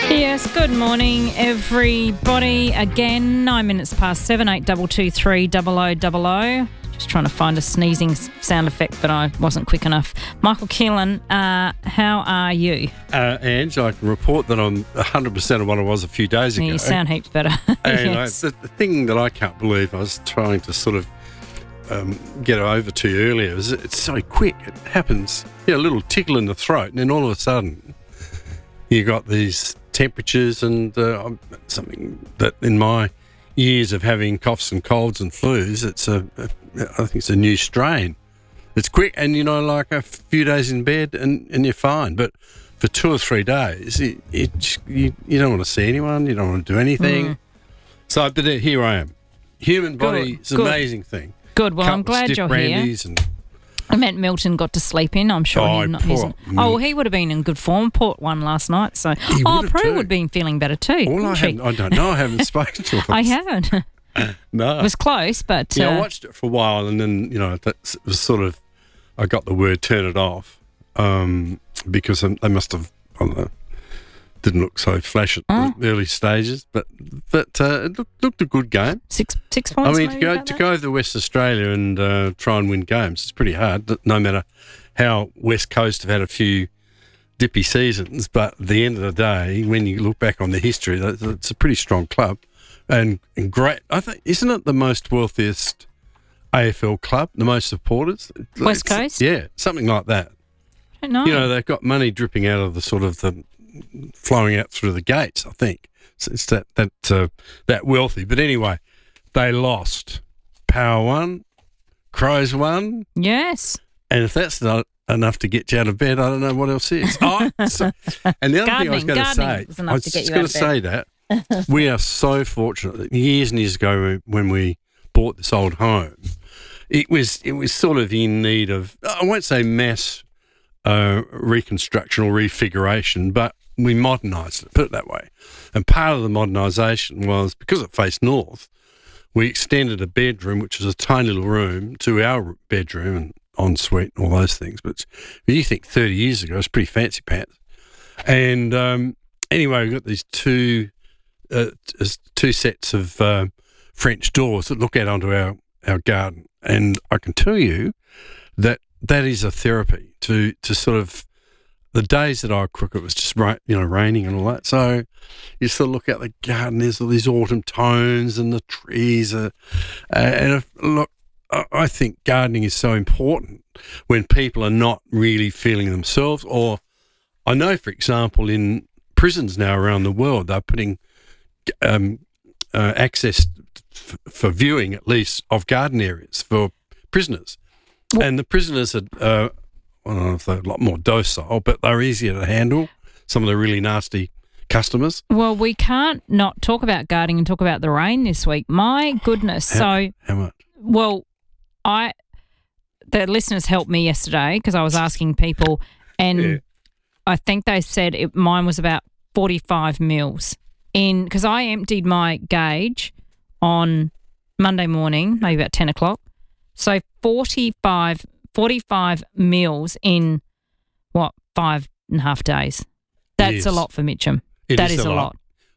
Yes, good morning, everybody. Again, 9 minutes past 7, 8223 0000. Just trying to find a sneezing sound effect, but I wasn't quick enough. Michael Keelan, how are you? Ange, I can report that I'm 100% of what I was a few days ago. You sound heaps better. And Yes. the thing that I can't believe, I was trying to sort of get over to you earlier, is it's so quick. It happens, a little tickle in the throat, and then all of a sudden you got these temperatures and something that in my years of having coughs and colds and flus, I think it's a new strain. It's quick, and like a few days in bed and you're fine. But for 2 or 3 days, you don't want to see anyone, you don't want to do anything. So, but here I am. Human body is an amazing thing. Good. Well, I'm glad you're here. I meant Milton got to sleep in. I'm sure he would have been in good form. Port won last night, so Prue would have been feling better too. I don't know. I haven't spoken to her. I haven't. No, it was close, but I watched it for a while, and then that was sort of, I got the word turn it off because they must have, I don't know, didn't look so flash at the early stages, but it looked a good game. Six points. I mean, to go to West Australia and try and win games, it's pretty hard. No matter how West Coast have had a few dippy seasons, but at the end of the day, when you look back on the history, it's a pretty strong club and great. I think, isn't it the most wealthiest AFL club, the most supporters? West Coast? Yeah, something like that. I don't know. They've got money dripping out of the flowing out through the gates, I think. So it's that wealthy. But anyway, they lost. Power won. Crows won. Yes. And if that's not enough to get you out of bed, I don't know what else is. And the other thing I was going to say, that we are so fortunate that years and years ago when we bought this old home, it was sort of in need of, I won't say mass reconstruction or refiguration, but we modernised it, put it that way. And part of the modernisation was, because it faced north, we extended a bedroom, which was a tiny little room, to our bedroom and ensuite and all those things. But you think 30 years ago, it was pretty fancy pants. And anyway, we got these two sets of French doors that look out onto our garden. And I can tell you that is a therapy to sort of, the days that I was crook, it was just raining and all that. So you sort of look out the garden, there's all these autumn tones and the trees. I think gardening is so important when people are not really feeling themselves. Or I know, for example, in prisons now around the world, they're putting access for viewing, at least, of garden areas for prisoners. And the prisoners are, I don't know if they're a lot more docile, but they're easier to handle, some of the really nasty customers. Well, we can't not talk about gardening and talk about the rain this week. My goodness. How much? Well, the listeners helped me yesterday because I was asking people, and I think they said mine was about 45 mils. Because I emptied my gauge on Monday morning, maybe about 10 o'clock. So 45 mils in, 5.5 days. That's a lot for Mitcham. That is a lot.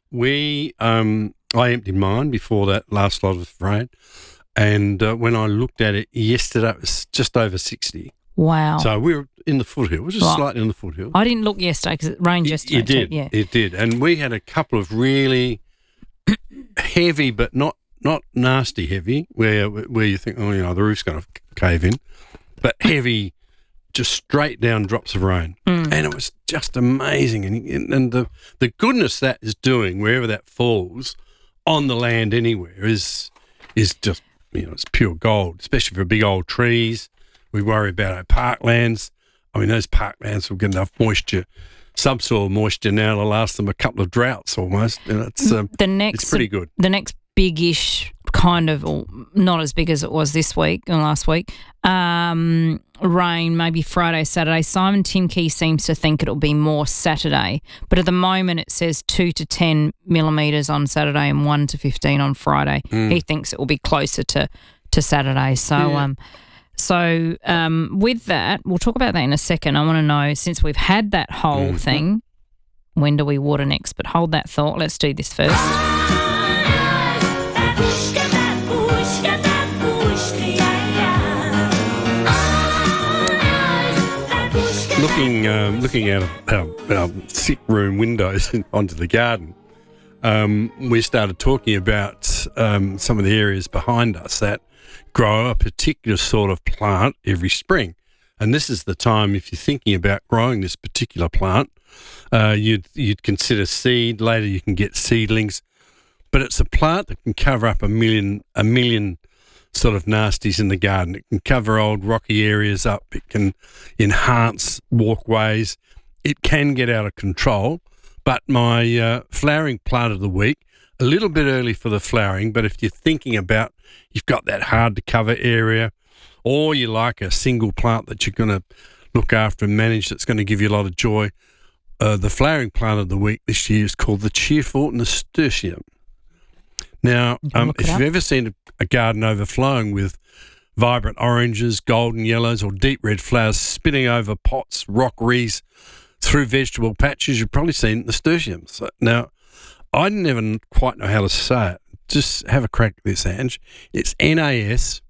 I emptied mine before that last lot of rain, and when I looked at it yesterday, it was just over 60. Wow. So we were in the foothill, just slightly in the foothill. I didn't look yesterday because it rained yesterday. It did. And we had a couple of really heavy, but not nasty heavy, where you think, the roof's going to cave in, but heavy, just straight down drops of rain. And it was just amazing. And the goodness that is doing, wherever that falls, on the land anywhere, is just, it's pure gold, especially for big old trees. We worry about our parklands. I mean, those parklands will get enough moisture, subsoil moisture now to last them a couple of droughts almost. And it's pretty good. The next big-ish kind of, or not as big as it was this week and last week, rain maybe Friday, Saturday. Simon Timkey seems to think it'll be more Saturday, but at the moment it says 2 to 10 millimetres on Saturday and 1 to 15 on Friday. He thinks it will be closer to Saturday. So, with that, we'll talk about that in a second. I want to know, since we've had that whole thing, when do we water next? But hold that thought. Let's do this first. Looking out of our sick room windows onto the garden, we started talking about some of the areas behind us that grow a particular sort of plant every spring. And this is the time, if you're thinking about growing this particular plant, you'd consider seed. Later you can get seedlings. But it's a plant that can cover up a million sort of nasties in the garden. It can cover old rocky areas up. It can enhance walkways. It can get out of control. But my flowering plant of the week, a little bit early for the flowering, but if you're thinking about, you've got that hard to cover area, or you like a single plant that you're going to look after and manage that's going to give you a lot of joy, the flowering plant of the week this year is called the cheerful nasturtium. Now, if you've ever seen a garden overflowing with vibrant oranges, golden yellows, or deep red flowers spinning over pots, rockeries, through vegetable patches, you've probably seen nasturtiums. Now, I never quite know how to say it. Just have a crack at this, Ange. It's Nasturt,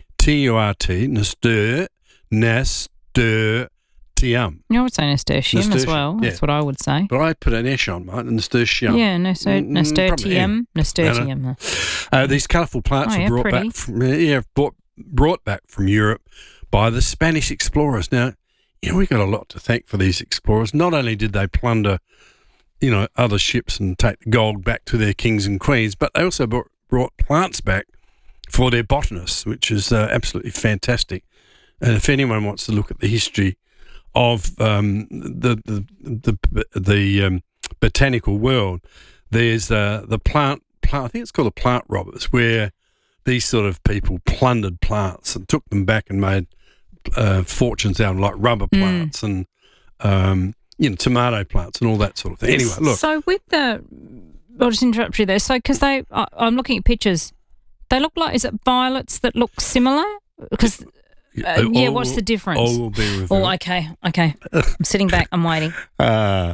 nasturtium. I would say nasturtium as well. Yeah. That's what I would say. But I put an S on mine, nasturtium. Yeah, nasturtium. These colourful plants were brought back from Europe by the Spanish explorers. Now, we got a lot to thank for these explorers. Not only did they plunder, other ships and take the gold back to their kings and queens, but they also brought plants back for their botanists, which is absolutely fantastic. And if anyone wants to look at the history of the botanical world, there's the plant. I think it's called the plant robbers, where these sort of people plundered plants and took them back and made fortunes out of like rubber plants and tomato plants and all that sort of thing. Anyway, look. So with I'll just interrupt you there. So because I'm looking at pictures, they look like, is it violets that look similar? Because what's the difference? All will be revealed. Oh, okay. I'm sitting back. I'm waiting. Right.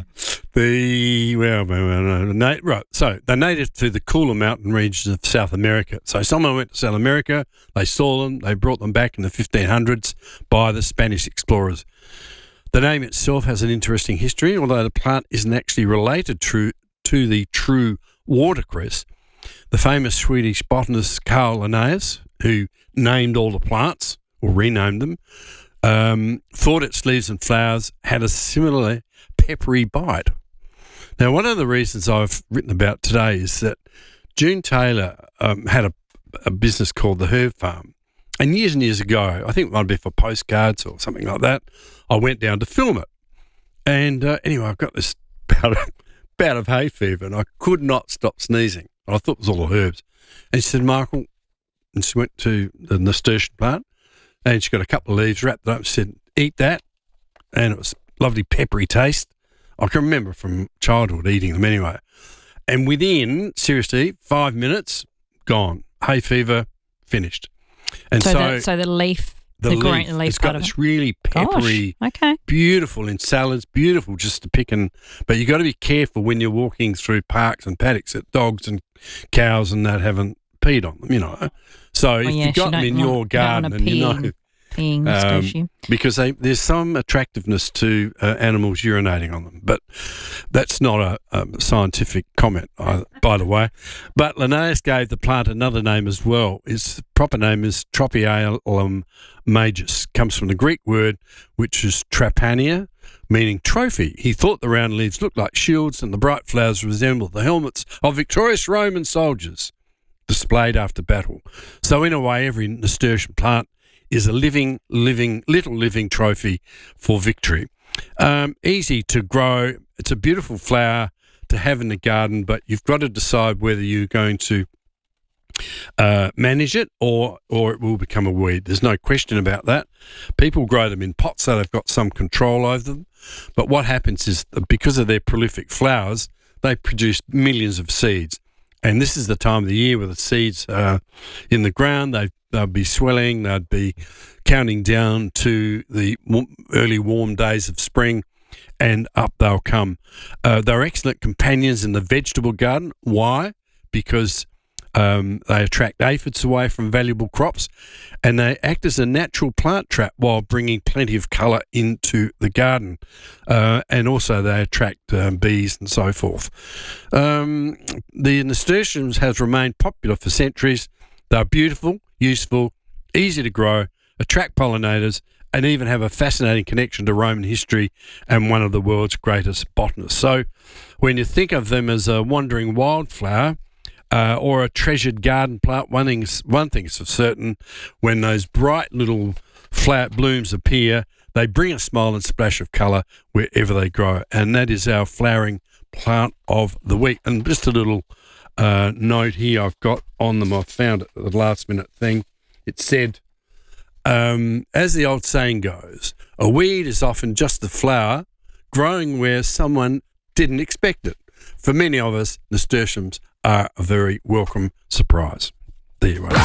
So they're native to the cooler mountain regions of South America. So someone went to South America, they saw them, they brought them back in the 1500s by the Spanish explorers. The name itself has an interesting history, although the plant isn't actually related to the true watercress. The famous Swedish botanist Carl Linnaeus, who named all the plants, or renamed them, thought its leaves and flowers had a similarly peppery bite. Now, one of the reasons I've written about today is that June Taylor had a business called the Herb Farm. And years ago, I think it might be for postcards or something like that, I went down to film it. And anyway, I've got this bout of hay fever and I could not stop sneezing. I thought it was all the herbs. And she said, Michael, and she went to the nasturtium plant and she got a couple of leaves, wrapped it up and said, eat that. And it was lovely peppery taste. I can remember from childhood eating them anyway. And within, seriously, 5 minutes, gone. Hay fever, finished. And so the leaf, the green leaf, it's got this really peppery, beautiful in salads, beautiful just to pick but you got to be careful when you're walking through parks and paddocks that dogs and cows and that haven't peed on them, So if you've got them in your garden and because there's some attractiveness to animals urinating on them, but that's not a scientific comment, by the way. But Linnaeus gave the plant another name as well. Its proper name is Tropialum majus. Comes from the Greek word, which is trapania, meaning trophy. He thought the round leaves looked like shields and the bright flowers resembled the helmets of victorious Roman soldiers displayed after battle. So in a way, every nasturtium plant is a living trophy for victory. Easy to grow. It's a beautiful flower to have in the garden, but you've got to decide whether you're going to manage it or it will become a weed. There's no question about that. People grow them in pots so they've got some control over them. But what happens is because of their prolific flowers, they produce millions of seeds. And this is the time of the year where the seeds are in the ground. They'll be swelling. They'd be counting down to the early warm days of spring. and up they'll come. They're excellent companions in the vegetable garden. Why? Because they attract aphids away from valuable crops, and they act as a natural plant trap while bringing plenty of colour into the garden. And also they attract bees and so forth. The nasturtiums has remained popular for centuries. They're beautiful, useful, easy to grow, attract pollinators, and even have a fascinating connection to Roman history and one of the world's greatest botanists. So when you think of them as a wandering wildflower, or a treasured garden plant, one thing's for certain: when those bright little flower blooms appear, they bring a smile and splash of colour wherever they grow. And that is our flowering plant of the week. And just a little note here I've got on them. I found it at the last minute thing. It said, as the old saying goes, a weed is often just a flower growing where someone didn't expect it. For many of us, nasturtiums are a very welcome surprise. There you are.